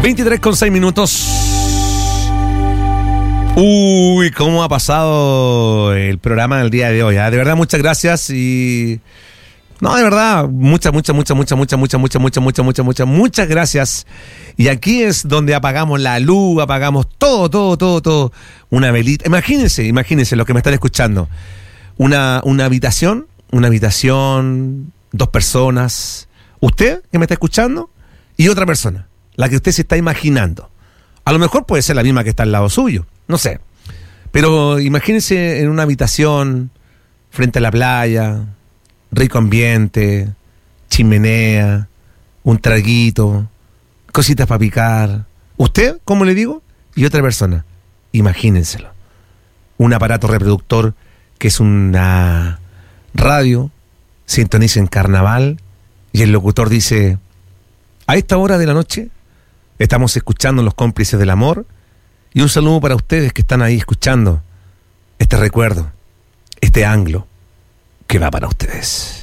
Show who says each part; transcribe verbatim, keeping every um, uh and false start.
Speaker 1: veintitrés con seis minutos. Uy, cómo ha pasado el programa del día de hoy, ¿eh? De verdad, muchas gracias y... No, de verdad, muchas, muchas, muchas, muchas, muchas, muchas, muchas, muchas, muchas, muchas, muchas, muchas gracias. Y aquí es donde apagamos la luz, apagamos todo, todo, todo, todo. Una velita. Imagínense, imagínense los que me están escuchando. Una, una habitación, una habitación, dos personas. Usted que me está escuchando y otra persona, la que usted se está imaginando. A lo mejor puede ser la misma que está al lado suyo, no sé. Pero imagínense en una habitación, frente a la playa, rico ambiente, chimenea, un traguito, cositas para picar. Usted, como le digo, y otra persona. Imagínenselo. Un aparato reproductor que es una radio, sintoniza en Carnaval y el locutor dice: a esta hora de la noche estamos escuchando Los Cómplices del Amor, y un saludo para ustedes que están ahí escuchando este recuerdo, este anglo que va para ustedes.